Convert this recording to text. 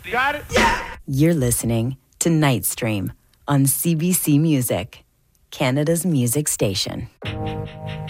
Got it? You're listening to Night Stream on CBC Music, Canada's music station.